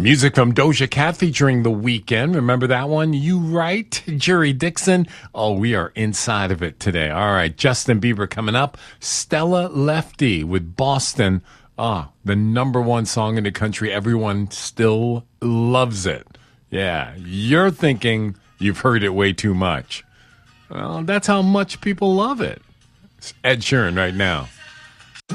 Music from Doja Cat featuring The Weeknd. Remember that one? You Right, Jerry Dixon. Oh, we are inside of it today. All right, Justin Bieber coming up. Stella Lefty with Boston. The number one song in the country. Everyone still loves it. Yeah, you're thinking you've heard it way too much. Well, that's how much people love it. It's Ed Sheeran right now.